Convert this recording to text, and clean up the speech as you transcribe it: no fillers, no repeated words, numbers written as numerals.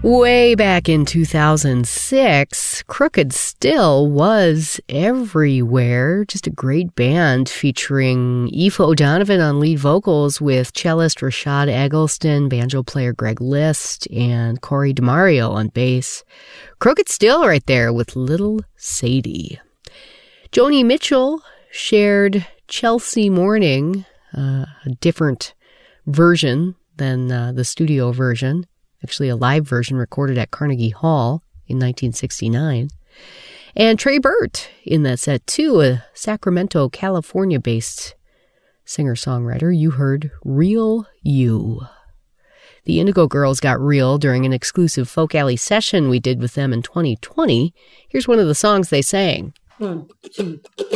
Way back in 2006, Crooked Still was everywhere. Just a great band featuring Aoife O'Donovan on lead vocals with cellist Rashad Eggleston, banjo player Greg List, and Corey DeMario on bass. Crooked Still right there with Little Sadie. Joni Mitchell shared Chelsea Morning, a different version than the studio version. Actually a live version recorded at Carnegie Hall in 1969. And Trey Burt in that set, too, a Sacramento, California-based singer-songwriter. You heard Real You. The Indigo Girls got real during an exclusive Folk Alley session we did with them in 2020. Here's one of the songs they sang. 1, 2.